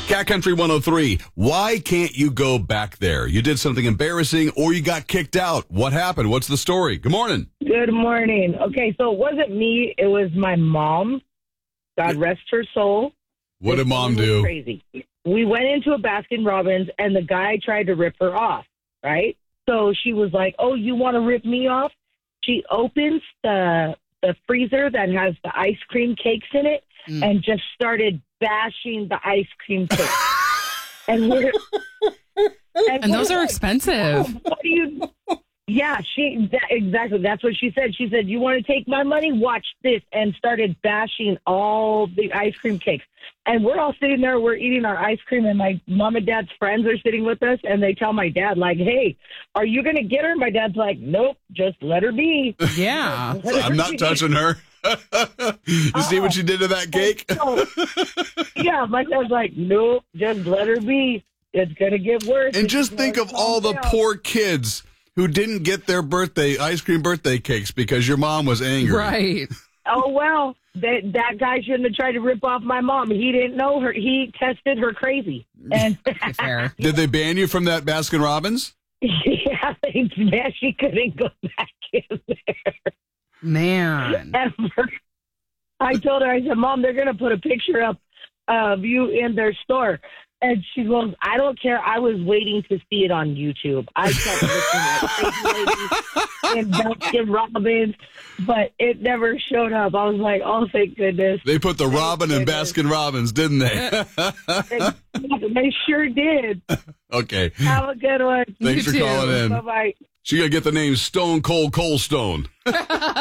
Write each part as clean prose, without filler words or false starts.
Cat Country 103. Why can't you go back there? You did something embarrassing or you got kicked out. What happened? What's the story? Good morning. Good morning. Okay, so it wasn't me. It was my mom. God rest her soul. What did mom do? Crazy. We went into a Baskin Robbins, and the guy tried to rip her off, right? So she was like, oh, you want to rip me off? She opens the freezer that has the ice cream cakes in it and just started bashing the ice cream cakes. and those are expensive. Oh, what do you... Yeah, exactly. That's what she said. She said, you want to take my money? Watch this. And started bashing all the ice cream cakes. And we're all sitting there. We're eating our ice cream. And my mom and dad's friends are sitting with us. And they tell my dad, like, hey, are you going to get her? My dad's like, nope, just let her be. Yeah. I'm not touching her. You see what she did to that cake? Yeah, my dad's like, nope, just let her be. It's going to get worse. And just think of all the poor kids who didn't get their ice cream birthday cakes because your mom was angry. Right. Oh, well, that guy shouldn't have tried to rip off my mom. He didn't know her. He tested her crazy. And Fair. Did they ban you from that Baskin Robbins? Yeah, she couldn't go back in there. Man. Ever. I told her, I said, Mom, they're going to put a picture up of you in their store. And she goes, I don't care. I was waiting to see it on YouTube. I kept looking at Crazy Lady and Baskin Robbins, but it never showed up. I was like, oh, thank goodness. They put the Robin in Baskin Robbins, didn't they? They sure did. Okay. Have a good one. Thanks for calling in. Bye-bye. She got to get the name Stone Cold Cold Stone. Need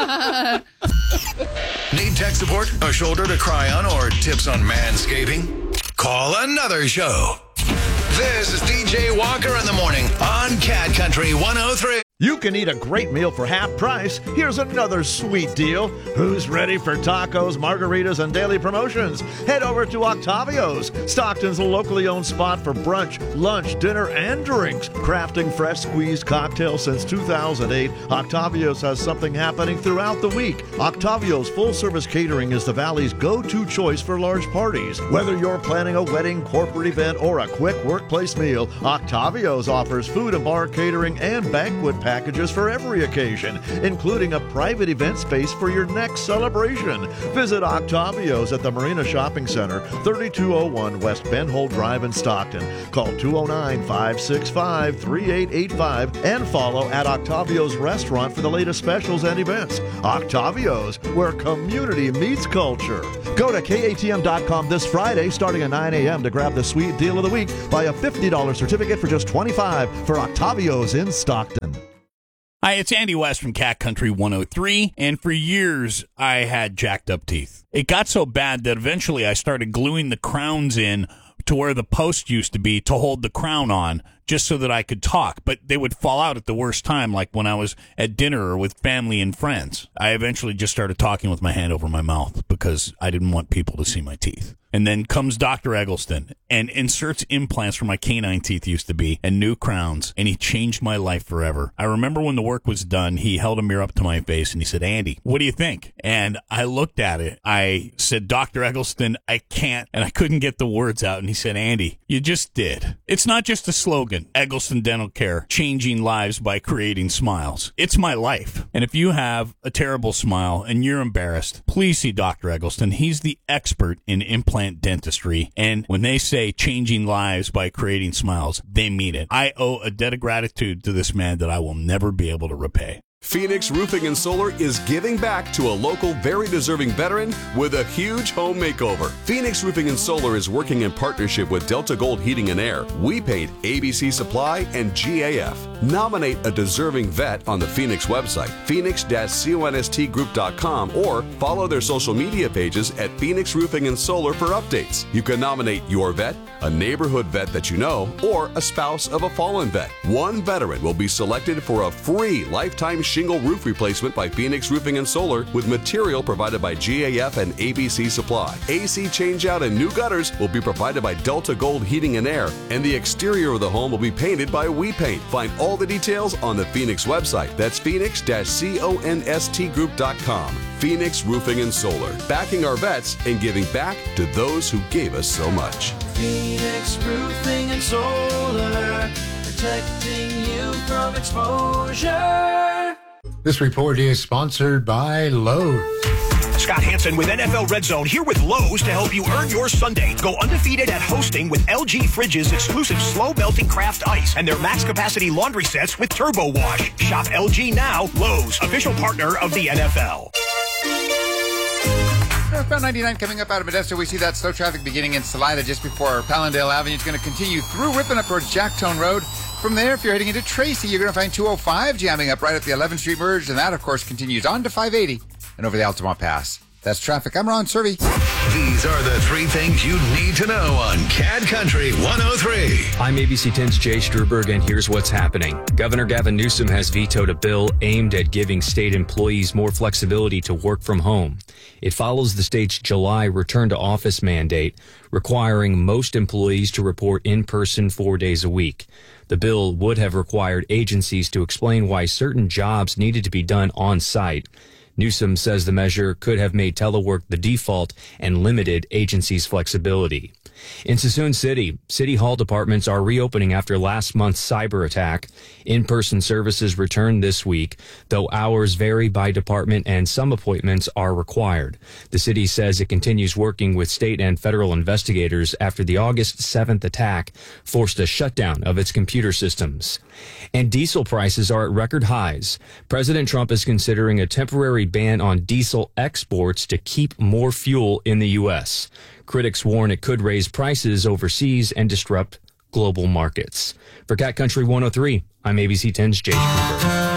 tech support, a shoulder to cry on, or tips on manscaping? Call another show. This is DJ Walker in the morning on Cat Country 103. You can eat a great meal for half price. Here's another sweet deal. Who's ready for tacos, margaritas, and daily promotions? Head over to Octavio's, Stockton's locally owned spot for brunch, lunch, dinner, and drinks. Crafting fresh squeezed cocktails since 2008, Octavio's has something happening throughout the week. Octavio's full-service catering is the Valley's go-to choice for large parties. Whether you're planning a wedding, corporate event, or a quick workplace meal, Octavio's offers food and bar catering and banquet packages for every occasion, including a private event space for your next celebration. Visit Octavio's at the Marina Shopping Center, 3201 West Ben Hole Drive in Stockton. Call 209-565-3885 and follow at Octavio's Restaurant for the latest specials and events. Octavio's, where community meets culture. Go to KATM.com this Friday starting at 9 a.m. to grab the sweet deal of the week. Buy a $50 certificate for just $25 for Octavio's in Stockton. Hi, it's Andy West from Cat Country 103, and for years I had jacked up teeth. It got so bad that eventually I started gluing the crowns in to where the post used to be to hold the crown on, just so that I could talk, but they would fall out at the worst time, like when I was at dinner or with family and friends. I eventually just started talking with my hand over my mouth because I didn't want people to see my teeth. And then comes Dr. Eggleston and inserts implants where my canine teeth used to be and new crowns, and he changed my life forever. I remember when the work was done, he held a mirror up to my face and he said, Andy, what do you think? And I looked at it. I said, Dr. Eggleston, I can't, and I couldn't get the words out. And he said, Andy, you just did. It's not just a slogan, Eggleston Dental Care, changing lives by creating smiles. It's my life. And if you have a terrible smile and you're embarrassed, please see Dr. Eggleston. He's the expert in implant dentistry, and when they say changing lives by creating smiles, they mean it. I owe a debt of gratitude to this man that I will never be able to repay. Phoenix Roofing and Solar is giving back to a local, very deserving veteran with a huge home makeover. Phoenix Roofing and Solar is working in partnership with Delta Gold Heating and Air, We Paint, ABC Supply, and GAF. Nominate a deserving vet on the Phoenix website, phoenix-constgroup.com, or follow their social media pages at Phoenix Roofing and Solar for updates. You can nominate your vet, a neighborhood vet that you know, or a spouse of a fallen vet. One veteran will be selected for a free lifetime shingle roof replacement by Phoenix Roofing and Solar with material provided by GAF and ABC Supply. AC changeout and new gutters will be provided by Delta Gold Heating and Air, and the exterior of the home will be painted by We Paint. Find all the details on the Phoenix website. That's phoenix-constgroup.com. Phoenix Roofing and Solar, backing our vets and giving back to those who gave us so much. Phoenix Roofing and Solar, protecting you from exposure. This report is sponsored by Lowe's. Scott Hansen with NFL Red Zone here with Lowe's to help you earn your Sunday. Go undefeated at hosting with LG Fridge's exclusive slow melting craft ice and their max capacity laundry sets with Turbo Wash. Shop LG now. Lowe's, official partner of the NFL. Northbound 99 coming up out of Modesto. We see that slow traffic beginning in Salida just before Pallandale Avenue. It's going to continue through Ripon up towards Jacktone Road. From there, if you're heading into Tracy, you're going to find 205 jamming up right at the 11th Street merge, and that, of course, continues on to 580 and over the Altamont Pass. That's traffic. I'm Ron Servey. These are the three things you need to know on Cad Country 103. I'm ABC 10's Jay Struberg, and here's what's happening. Governor Gavin Newsom has vetoed a bill aimed at giving state employees more flexibility to work from home. It follows the state's July return-to-office mandate, requiring most employees to report in person 4 days a week. The bill would have required agencies to explain why certain jobs needed to be done on-site. Newsom says the measure could have made telework the default and limited agencies' flexibility. In Suisun City, City Hall departments are reopening after last month's cyber attack. In-person services return this week, though hours vary by department and some appointments are required. The city says it continues working with state and federal investigators after the August 7th attack forced a shutdown of its computer systems. And diesel prices are at record highs. President Trump is considering a temporary ban on diesel exports to keep more fuel in the U.S. Critics warn it could raise prices overseas and disrupt global markets. For Cat Country 103, I'm ABC 10's Jay Struberg.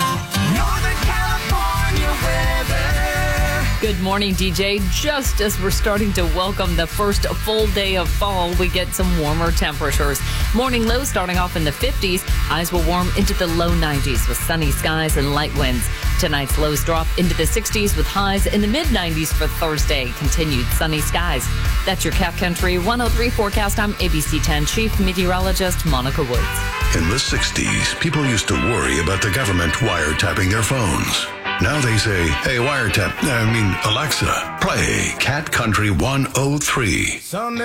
Good morning, DJ. Just as we're starting to welcome the first full day of fall, we get some warmer temperatures. Morning lows starting off in the 50s. Highs will warm into the low 90s with sunny skies and light winds. Tonight's lows drop into the 60s with highs in the mid-90s for Thursday. Continued sunny skies. That's your Cat Country 103 forecast. I'm ABC 10 Chief Meteorologist Monica Woods. In the 60s, people used to worry about the government wiretapping their phones. Now they say, hey, Alexa, play Cat Country 103.